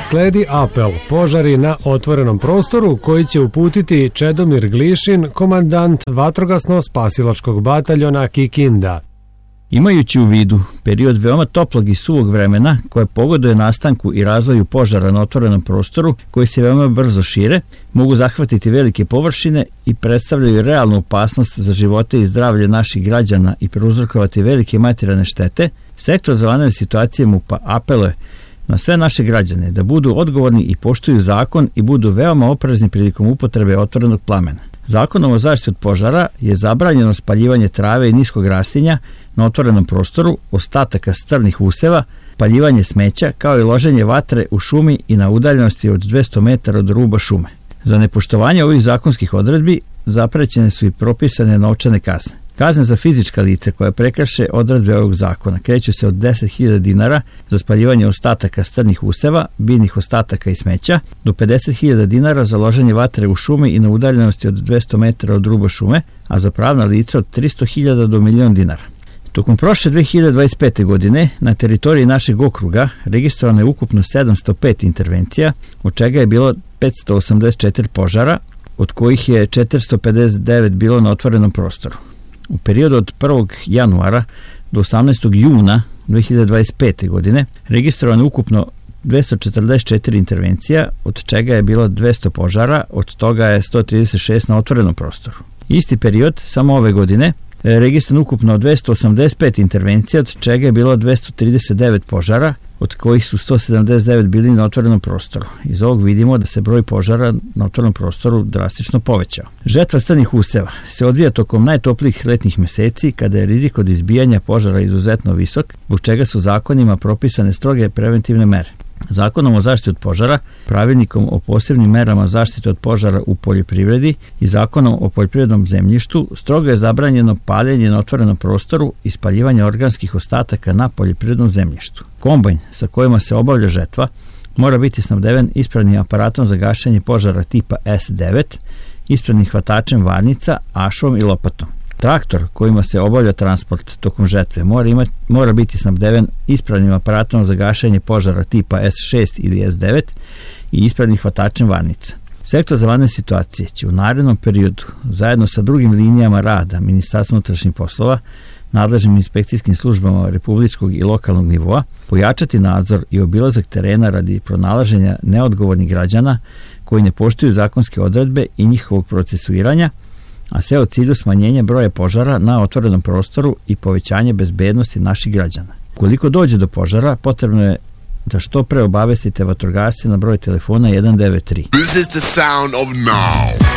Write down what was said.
Sledi apel požari na otvorenom prostoru koji će uputiti Čedomir Glišin, komandant vatrogasno-spasilačkog bataljona Kikinda. Imajući u vidu period veoma toplog i suvog vremena koje pogoduje nastanku i razvoju požara na otvorenom prostoru koji se veoma brzo šire, mogu zahvatiti velike površine i predstavljaju realnu opasnost za živote i zdravlje naših građana i prouzrokovati velike materijalne štete, Sektor za vanredne situacije MUP-a apeluje na sve naše građane da budu odgovorni i poštuju zakon i budu veoma oprezni prilikom upotrebe otvorenog plamena. Zakonom o zaštiti od požara je zabranjeno spaljivanje trave i niskog rastinja na otvorenom prostoru, ostataka strnih useva, paljivanje smeća, kao i loženje vatre u šumi i na udaljenosti od 200 metara od ruba šume. Za nepoštovanje ovih zakonskih odredbi zaprećene su i propisane novčane kazne. Kazne za fizička lica koja prekrše odredbe ovog zakona kreću se od 10.000 dinara za spaljivanje ostataka strnih useva, biljnih ostataka i smeća, do 50.000 dinara za loženje vatre u šumi i na udaljenosti od 200 metara od ruba šume, a za pravna lica od 300.000 do 1.000.000 dinara. Tokom prošle 2025. godine na teritoriji našeg okruga registrovano je ukupno 705 intervencija, od čega je bilo 584 požara, od kojih je 459 bilo na otvorenom prostoru. U periodu od 1. januara do 18. juna 2025. godine registrovano je ukupno 244 intervencija, od čega je bilo 200 požara, od toga je 136 na otvorenom prostoru. Isti period, samo ove godine, registrovano ukupno 285 intervencija, od čega je bilo 239 požara, od kojih su 179 bili na otvorenom prostoru. Iz ovog vidimo da se broj požara na otvorenom prostoru drastično povećao. Žetva strnih useva se odvija tokom najtoplijih letnjih meseci, kada je rizik od izbijanja požara izuzetno visok, zbog čega su zakonima propisane stroge preventivne mere. Zakonom o zaštiti od požara, pravilnikom o posebnim merama zaštite od požara u poljoprivredi i zakonom o poljoprivrednom zemljištu strogo je zabranjeno paljenje na otvorenom prostoru i spaljivanje organskih ostataka na poljoprivrednom zemljištu. Kombajn sa kojima se obavlja žetva mora biti snabdeven ispravnim aparatom za gašenje požara tipa S9, ispravnim hvatačem varnica, ašom i lopatom. Traktor kojima se obavlja transport tokom žetve mora biti snabdeven ispravnim aparatom za gašenje požara tipa S6 ili S9 i ispravnim hvatačem varnica. Sektor za vanredne situacije će u narednom periodu zajedno sa drugim linijama rada Ministarstva unutrašnjih poslova, nadležnim inspekcijskim službama republičkog i lokalnog nivoa pojačati nadzor i obilazak terena radi pronalaženja neodgovornih građana koji ne poštuju zakonske odredbe i njihovog procesuiranja, a sve u cilju smanjenja broja požara na otvorenom prostoru i povećanje bezbednosti naših građana. Ukoliko dođe do požara, potrebno je da što pre obavestite vatrogasce na broj telefona 193.